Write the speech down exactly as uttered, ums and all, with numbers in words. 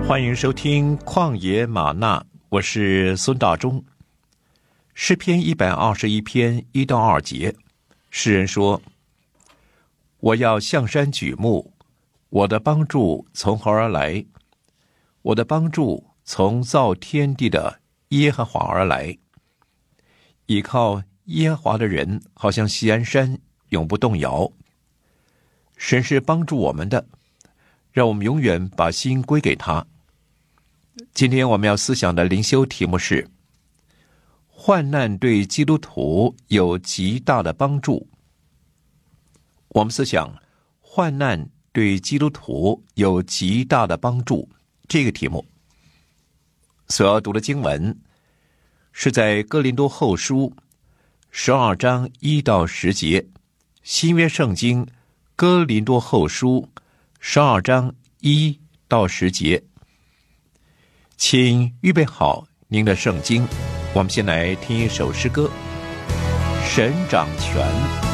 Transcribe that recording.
欢迎收听旷野吗哪，我是孙大中。诗篇一百二十一篇一到二节，诗人说：我要向山举目，我的帮助从何而来？我的帮助从造天地的耶和华而来。倚靠耶和华的人，好像锡安山，永不动摇。神是帮助我们的，让我们永远把心归给他。今天我们要思想的灵修题目是：患难对基督徒有极大的帮助。我们思想患难对基督徒有极大的帮助这个题目。所要读的经文是在哥林多后书十二章一到十节，新约圣经哥林多后书十二章一到十节。请预备好您的圣经，我们先来听一首诗歌。神掌权。